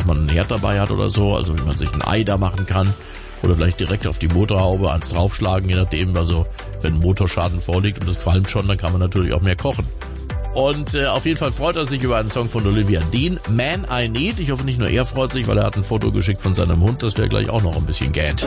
man einen Herd dabei hat oder so, also wie man sich ein Ei da machen kann. Oder vielleicht direkt auf die Motorhaube ans draufschlagen, je nachdem. Also wenn ein Motorschaden vorliegt und das qualmt schon, dann kann man natürlich auch mehr kochen. Und auf jeden Fall freut er sich über einen Song von Olivia Dean, Man I Need. Ich hoffe, nicht nur er freut sich, weil er hat ein Foto geschickt von seinem Hund, dass der gleich auch noch ein bisschen gähnt.